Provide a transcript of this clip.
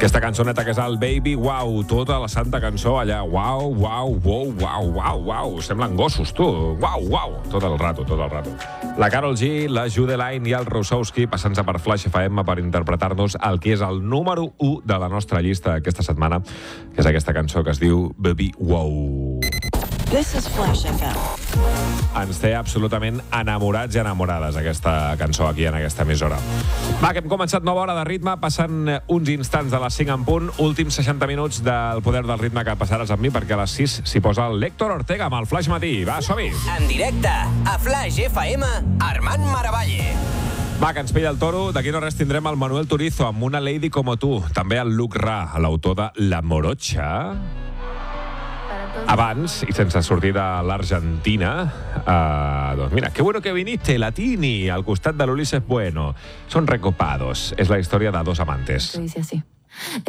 Aquesta cançoneta que és el Baby Wow, tota la santa cançó allà, wow, wow, wow, wow, wow, wow, semblen gossos, tu, wow, wow, tot el rato, tot el rato. La Karol G, la Judeline i el Rossowski passant-se per Flash FM per interpretar-nos el que és el número 1 de la nostra llista aquesta setmana, que és aquesta cançó que es diu Baby Wow. This is Flash FM. Ens té absolutament enamorats i enamorades aquesta cançó aquí en aquesta emissora. Va, que hem començat nova hora de ritme, passant uns instants de les 5 en punt, últims 60 minuts del poder del ritme que passaràs amb mi, perquè a les 6 s'hi posa l'Héctor Ortega amb el Flash Matí. Va, som-hi! En directe, a Flash FM, Armand Maravalle. Va, que ens pilla el toro. D'aquí no res tindrem el Manuel Turizo amb Una Lady Como Tu. També el Luc Ra, l'autor de La Morocha. Abans, i sense sortir de l'Argentina, doncs mira, qué bueno que viniste, Latini, al costat de l'Ulises Bueno. Son recopados. És la història de dos amantes. Dice así.